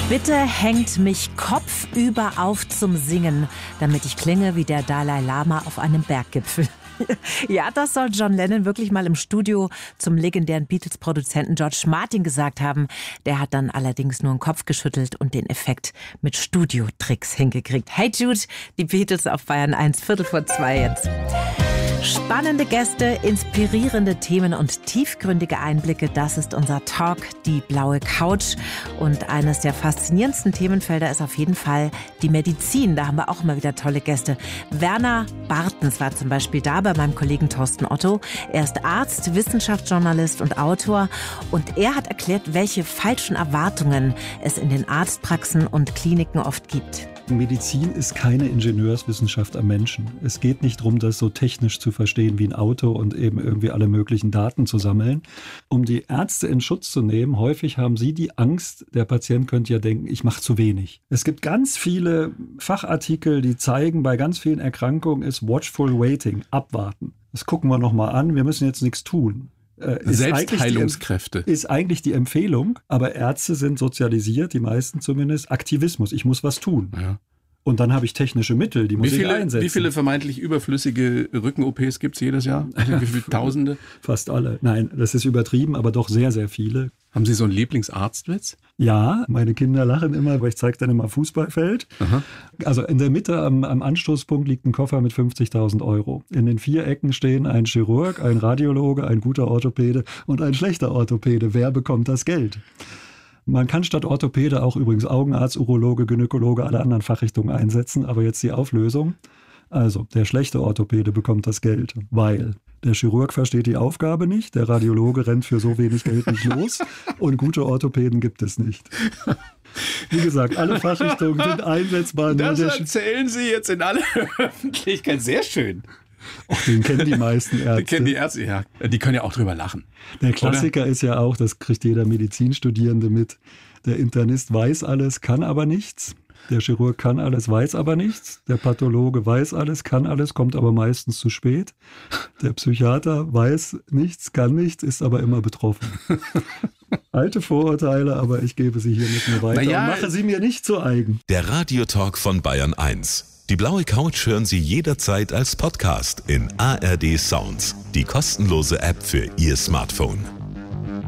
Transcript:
Bitte hängt mich kopfüber auf zum Singen, damit ich klinge wie der Dalai Lama auf einem Berggipfel. Ja, das soll John Lennon wirklich mal im Studio zum legendären Beatles-Produzenten George Martin gesagt haben. Der hat dann allerdings nur den Kopf geschüttelt und den Effekt mit Studiotricks hingekriegt. Hey Jude, die Beatles auf Bayern 1, 1:15 jetzt. Spannende Gäste, inspirierende Themen und tiefgründige Einblicke, das ist unser Talk, die blaue Couch. Und eines der faszinierendsten Themenfelder ist auf jeden Fall die Medizin. Da haben wir auch immer wieder tolle Gäste. Werner Bartens war zum Beispiel da bei meinem Kollegen Thorsten Otto. Er ist Arzt, Wissenschaftsjournalist und Autor. Und er hat erklärt, welche falschen Erwartungen es in den Arztpraxen und Kliniken oft gibt. Medizin ist keine Ingenieurswissenschaft am Menschen. Es geht nicht darum, das so technisch zu verstehen wie ein Auto und eben irgendwie alle möglichen Daten zu sammeln. Um die Ärzte in Schutz zu nehmen, häufig haben sie die Angst, der Patient könnte ja denken, ich mache zu wenig. Es gibt ganz viele Fachartikel, die zeigen, bei ganz vielen Erkrankungen ist watchful waiting, abwarten. Das gucken wir nochmal an, wir müssen jetzt nichts tun. Selbstheilungskräfte. Ist eigentlich die Empfehlung, aber Ärzte sind sozialisiert, die meisten zumindest, Aktivismus. Ich muss was tun. Ja. Und dann habe ich technische Mittel, die muss ich einsetzen. Wie viele vermeintlich überflüssige Rücken-OPs gibt es jedes Jahr? Wie viele Tausende? Fast alle. Nein, das ist übertrieben, aber doch sehr, sehr viele. Haben Sie so einen Lieblingsarztwitz? Ja, meine Kinder lachen immer, weil ich zeige dann immer Fußballfeld. Aha. Also in der Mitte am Anstoßpunkt liegt ein Koffer mit 50.000 €. In den 4 Ecken stehen ein Chirurg, ein Radiologe, ein guter Orthopäde und ein schlechter Orthopäde. Wer bekommt das Geld? Man kann statt Orthopäde auch übrigens Augenarzt, Urologe, Gynäkologe, alle anderen Fachrichtungen einsetzen. Aber jetzt die Auflösung. Also, der schlechte Orthopäde bekommt das Geld, weil der Chirurg versteht die Aufgabe nicht, der Radiologe rennt für so wenig Geld nicht los und gute Orthopäden gibt es nicht. Wie gesagt, alle Fachrichtungen sind einsetzbar. Das erzählen Sie jetzt in aller Öffentlichkeit. Sehr schön. Och, den kennen die meisten Ärzte. Den kennen die Ärzte, ja. Die können ja auch drüber lachen. Der Klassiker ist ja auch, das kriegt jeder Medizinstudierende mit, der Internist weiß alles, kann aber nichts. Der Chirurg kann alles, weiß aber nichts. Der Pathologe weiß alles, kann alles, kommt aber meistens zu spät. Der Psychiater weiß nichts, kann nichts, ist aber immer betroffen. Alte Vorurteile, aber ich gebe sie hier nicht mehr weiter und mache sie mir nicht zu eigen. Der Radiotalk von Bayern 1. Die blaue Couch hören Sie jederzeit als Podcast in ARD Sounds, die kostenlose App für Ihr Smartphone.